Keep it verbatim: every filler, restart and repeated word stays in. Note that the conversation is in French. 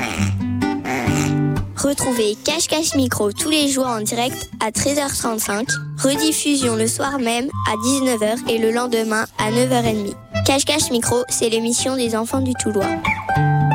Retrouvez Cache-Cache Micro tous les jours en direct à treize heures trente-cinq, rediffusion le soir même à dix-neuf heures et le lendemain à neuf heures trente. Cache-Cache Micro, c'est l'émission des enfants du Toulois.